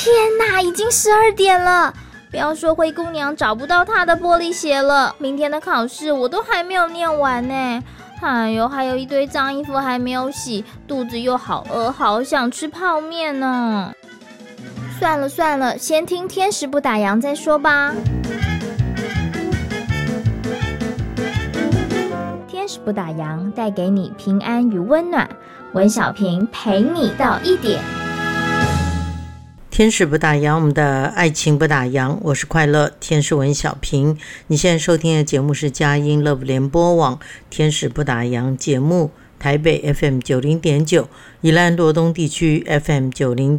哪，已经12点了，不要说灰姑娘找不到她的玻璃鞋了，明天的考试我都还没有念完呢。哎呦，还有一堆脏衣服还没有洗，肚子又好饿，好想吃泡面呢。算了，先听天使不打烊再说吧。天使不打烊，带给你平安与温暖。文小平陪你到1点。 天使不打烊，我们的爱情不打烊，我是快乐天使文小平。你现在收听的节目是佳音 Love 联播网天使不打烊节目，台北 FM 90.9，宜兰罗东地区 FM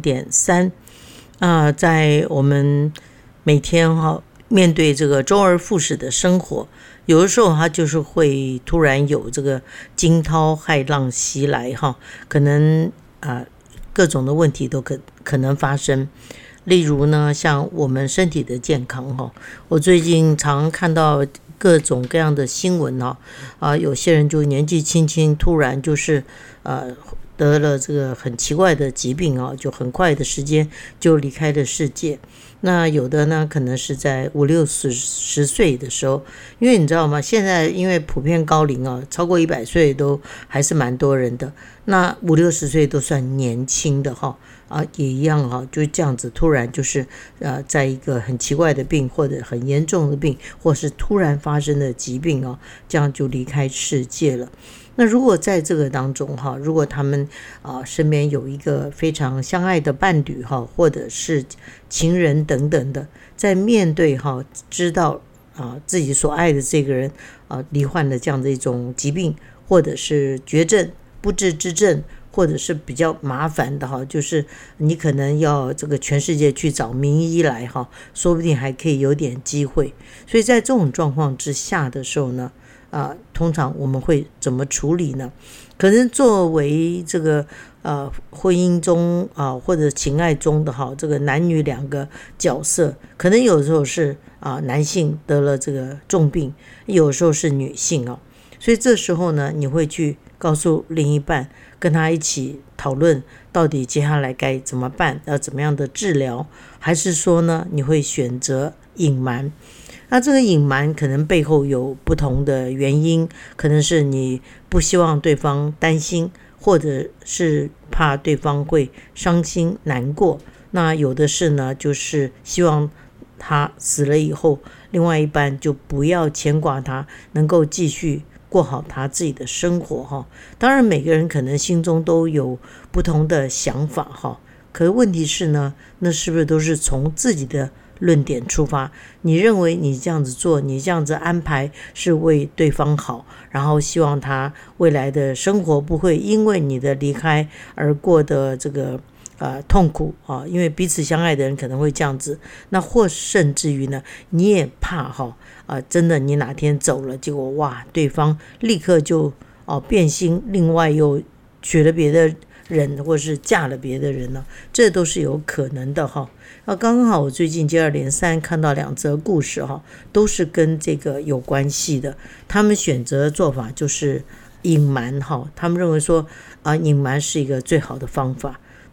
90.3。在我们每天面对这个周而复始的生活，有的时候它就是会突然有这个惊涛骇浪袭来可能各种的问题都可能发生。例如呢，像我们身体的健康我最近常看到各种各样的新闻有些人就年纪轻轻突然就是得了这个很奇怪的疾病就很快的时间就离开了世界。那有的呢，可能是在50-60岁的时候，因为你知道吗？现在因为普遍高龄超过100岁都还是蛮多人的。那50-60岁都算年轻的也一样就是这样子，突然就是在一个很奇怪的病或者很严重的病，或是突然发生的疾病这样就离开世界了。那如果在这个当中如果他们身边有一个非常相爱的伴侣或者是情人等等的，在面对知道自己所爱的这个人罹患了这样的一种疾病，或者是绝症、不治之症，或者是比较麻烦的就是你可能要这个全世界去找名医来说不定还可以有点机会。所以在这种状况之下的时候呢，通常我们会怎么处理呢？可能作为这个婚姻中或者情爱中的这个男女两个角色，可能有时候是男性得了这个重病，有时候是女性所以这时候呢，你会去告诉另一半，跟他一起讨论到底接下来该怎么办，要怎么样的治疗，还是说呢，你会选择隐瞒？那这个隐瞒可能背后有不同的原因，可能是你不希望对方担心，或者是怕对方会伤心难过。那有的是呢，就是希望他死了以后，另外一半就不要牵挂他，能够继续过好他自己的生活当然每个人可能心中都有不同的想法可是问题是呢，那是不是都是从自己的论点出发？你认为你这样子做，你这样子安排是为对方好，然后希望他未来的生活不会因为你的离开而过得这个痛苦因为彼此相爱的人可能会这样子。那或甚至于呢，你也怕真的你哪天走了，结果哇，对方立刻就变心，另外又娶了别的人，或是嫁了别的人这都是有可能的刚好我最近接二连三看到2则故事都是跟这个有关系的。他们选择的做法就是隐瞒他们认为说隐瞒是一个最好的方法。